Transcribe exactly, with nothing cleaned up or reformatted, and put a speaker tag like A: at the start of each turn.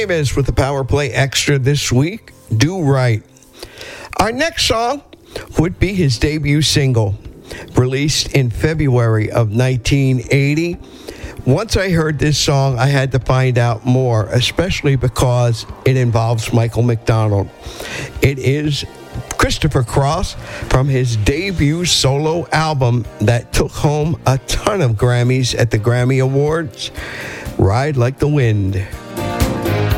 A: Davis with the Power Play Extra this week, Do Right. Our next song would be his debut single, released in February of nineteen eighty. Once I heard this song, I had to find out more, especially because it involves Michael McDonald. It is Christopher Cross from his debut solo album that took home a ton of Grammys at the Grammy Awards, Ride Like the Wind.